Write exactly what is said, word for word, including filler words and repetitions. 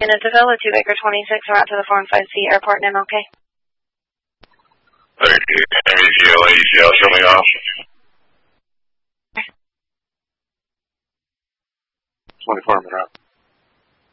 Unit Davila, two Baker twenty-six, route to the four and five C airport in M L K. Thank you. M E C L, A E C L, show me off. twenty-four minute route.